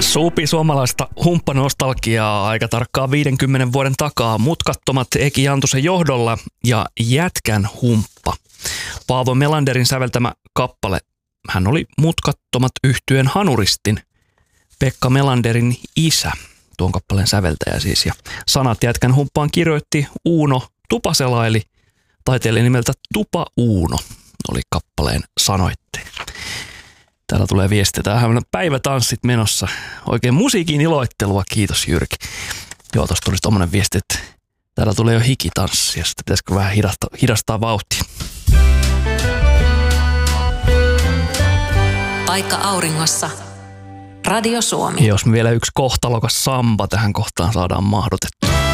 Supi suomalaista humppanostalgiaa aika tarkkaan 50 vuoden takaa. Mutkattomat Eki Jantusen johdolla ja Jätkän humppa. Paavo Melanderin säveltämä kappale. Hän oli Mutkattomat -yhtyeen hanuristin Pekka Melanderin isä, tuon kappaleen säveltäjä siis. Ja sanat Jätkän humppaan kirjoitti Uuno Tupasela, eli taiteilija nimeltä Tupa Uuno oli kappaleen sanoitteja. Täällä tulee viestiä. Tämähän on päivätanssit menossa. Oikein musiikin iloittelua. Kiitos Jyrki. Joo, tuossa tuli tommonen viesti, että täällä tulee jo hikitanssi ja sitten pitäisikö vähän hidastaa vauhtia. Paikka auringossa. Radio Suomi. Jos me vielä yksi kohtalokas samba tähän kohtaan saadaan mahdotettua.